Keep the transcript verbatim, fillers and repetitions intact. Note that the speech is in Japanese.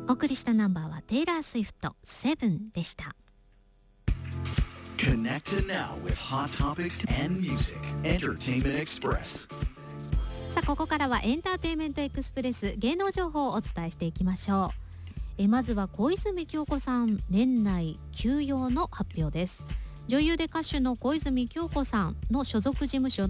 お送りしたナンバーはテイラー・スウィフトセブンでした。 Connect now with hot topics and music. Entertainment Express. さあここからはエンターテインメントエクスプレス、芸能情報をお伝えしていきましょう。えまずは小泉今日子さん、年内休養の発表です。女優で歌手の小泉今日子さんの所属事務所